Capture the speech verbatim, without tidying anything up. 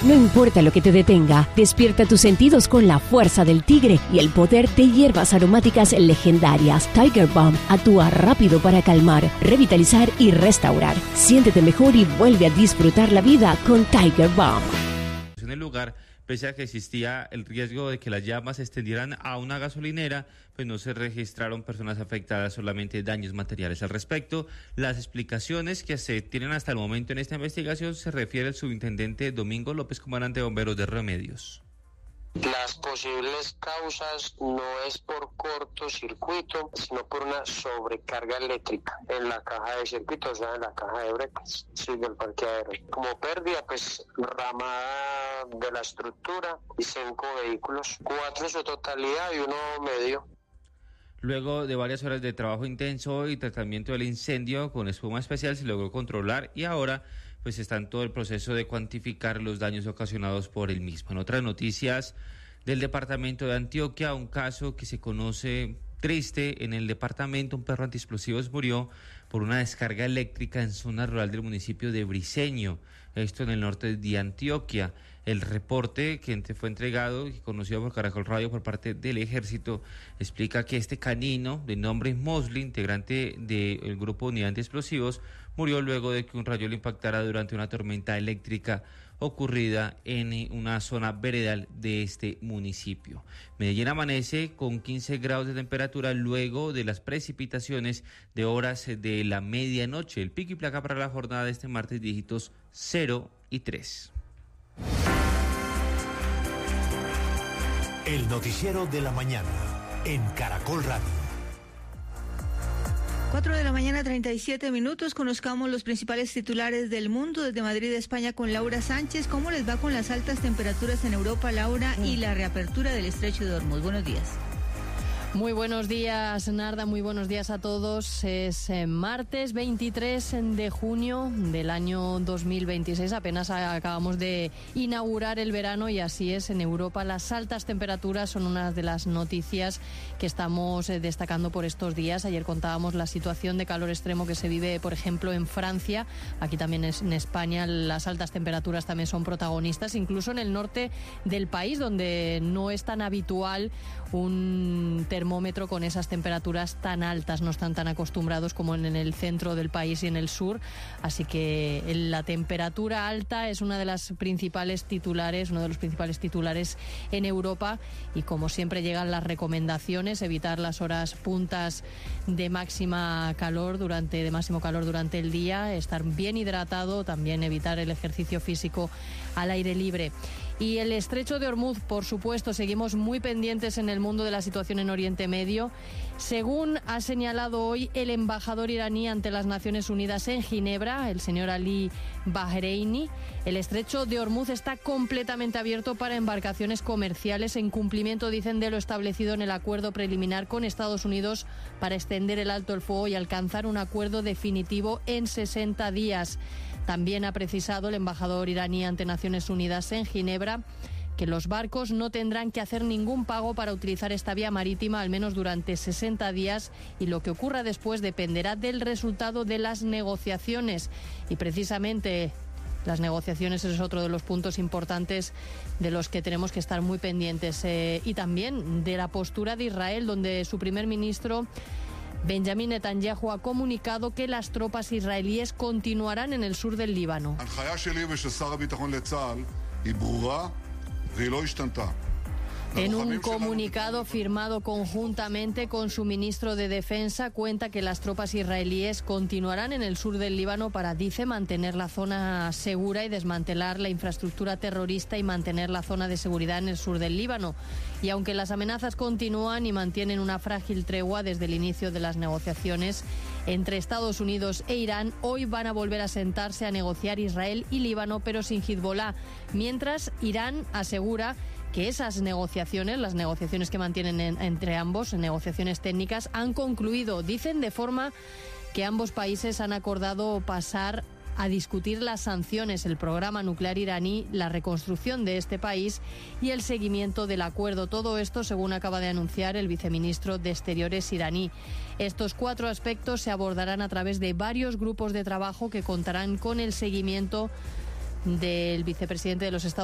No importa lo que te detenga, despierta tus sentidos con la fuerza del tigre y el poder de hierbas aromáticas legendarias. Tiger Balm actúa rápido para calmar, revitalizar y restaurar. Siéntete mejor y vuelve a disfrutar la vida con Tiger Balm. En el lugar, pese a que existía el riesgo de que las llamas se extendieran a una gasolinera, pues no se registraron personas afectadas, solamente daños materiales. Al respecto, las explicaciones que se tienen hasta el momento en esta investigación se refiere al subintendente Domingo López, comandante de bomberos de Remedios. Las posibles causas no es por cortocircuito, sino por una sobrecarga eléctrica en la caja de circuito, o sea, en la caja de breques, sí, del parqueadero. Como pérdida, pues, ramada de la estructura y cinco vehículos, cuatro en su totalidad y uno medio. Luego de varias horas de trabajo intenso y tratamiento del incendio con espuma especial, se logró controlar y ahora pues está en todo el proceso de cuantificar los daños ocasionados por el mismo. En otras noticias del departamento de Antioquia, un caso que se conoce triste en el departamento, un perro antiexplosivos murió por una descarga eléctrica en zona rural del municipio de Briceño, esto en el norte de Antioquia. El reporte que fue entregado y conocido por Caracol Radio por parte del Ejército explica que este canino de nombre Mosley, integrante del grupo Unidad Antiexplosivos, murió luego de que un rayo lo impactara durante una tormenta eléctrica ocurrida en una zona veredal de este municipio. Medellín amanece con quince grados de temperatura luego de las precipitaciones de horas de la medianoche. El pico y placa para la jornada de este martes, dígitos cero y tres. El noticiero de la mañana en Caracol Radio. cuatro de la mañana, treinta y siete minutos. Conozcamos los principales titulares del mundo desde Madrid, España, con Laura Sánchez. ¿Cómo les va con las altas temperaturas en Europa, Laura, y la reapertura del estrecho de Hormuz? Buenos días. Muy buenos días, Narda, muy buenos días a todos. Es eh, martes veintitrés de junio del año dos mil veintiséis. Apenas acabamos de inaugurar el verano y así es en Europa. Las altas temperaturas son una de las noticias que estamos eh, destacando por estos días. Ayer contábamos la situación de calor extremo que se vive, por ejemplo, en Francia. Aquí también es, en España las altas temperaturas también son protagonistas, incluso en el norte del país, donde no es tan habitual un termómetro con esas temperaturas tan altas, no están tan acostumbrados como en el centro del país y en el sur, así que la temperatura alta es una de las principales titulares, uno de los principales titulares en Europa, y como siempre llegan las recomendaciones: evitar las horas puntas de máxima calor durante de máximo calor durante el día, estar bien hidratado, también evitar el ejercicio físico al aire libre. Y el estrecho de Hormuz, por supuesto, seguimos muy pendientes en el mundo de la situación en Oriente Medio. Según ha señalado hoy el embajador iraní ante las Naciones Unidas en Ginebra, el señor Ali Bahreini, el estrecho de Hormuz está completamente abierto para embarcaciones comerciales en cumplimiento, dicen, de lo establecido en el acuerdo preliminar con Estados Unidos para extender el alto el fuego y alcanzar un acuerdo definitivo en sesenta días. También ha precisado el embajador iraní ante Naciones Unidas en Ginebra que los barcos no tendrán que hacer ningún pago para utilizar esta vía marítima, al menos durante sesenta días, y lo que ocurra después dependerá del resultado de las negociaciones. Y precisamente las negociaciones es otro de los puntos importantes de los que tenemos que estar muy pendientes. Eh, y también de la postura de Israel, donde su primer ministro Benjamín Netanyahu ha comunicado que las tropas israelíes continuarán en el sur del Líbano. En un comunicado firmado conjuntamente con su ministro de Defensa, cuenta que las tropas israelíes continuarán en el sur del Líbano para, dice, mantener la zona segura y desmantelar la infraestructura terrorista y mantener la zona de seguridad en el sur del Líbano. Y aunque las amenazas continúan y mantienen una frágil tregua desde el inicio de las negociaciones entre Estados Unidos e Irán, hoy van a volver a sentarse a negociar Israel y Líbano, pero sin Hezbollah. Mientras, Irán asegura que esas negociaciones, las negociaciones que mantienen en, entre ambos, negociaciones técnicas, han concluido. Dicen de forma que ambos países han acordado pasar a discutir las sanciones, el programa nuclear iraní, la reconstrucción de este país y el seguimiento del acuerdo. Todo esto, según acaba de anunciar el viceministro de Exteriores iraní. Estos cuatro aspectos se abordarán a través de varios grupos de trabajo que contarán con el seguimiento del vicepresidente de los Estados